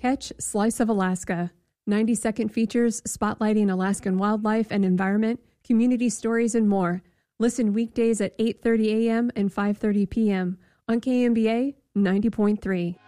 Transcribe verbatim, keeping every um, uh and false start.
Catch Slice of Alaska, ninety second features spotlighting Alaskan wildlife and environment, community stories, and more. Listen weekdays at eight thirty a.m. and five thirty p.m. on K M B A ninety point three.